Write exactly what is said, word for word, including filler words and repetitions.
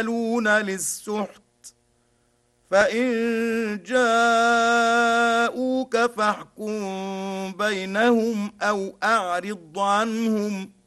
يعملون للسحت، فإن جاءوك فاحكم بينهم أو أعرض عنهم